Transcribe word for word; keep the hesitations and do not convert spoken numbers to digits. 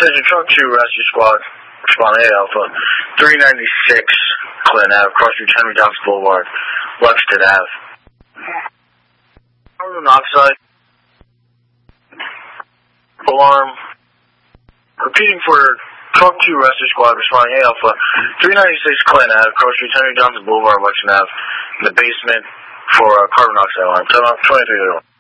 Attention, Truck two Rescue Squad, respond A Alpha, three ninety-six Clinton Avenue, Cross Street, Henry Johnson Boulevard, Lexington Avenue. Carbon monoxide. Alarm. Repeating for Truck two Rescue Squad, responding A Alpha, three ninety-six Clinton Avenue, Cross Street, Henry Johnson Boulevard, Lexington Avenue, in the basement for uh, carbon monoxide alarm. Tell them twenty-three.